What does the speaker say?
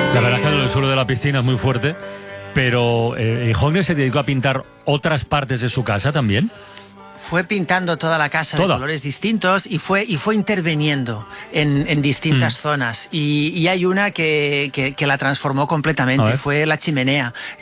La verdad es que el suelo de la piscina es muy fuerte, pero Ihonne se dedicó a pintar otras partes de su casa también. Fue pintando toda la casa de colores distintos y fue interviniendo en distintas zonas. Y hay una que la transformó completamente, fue la chimenea.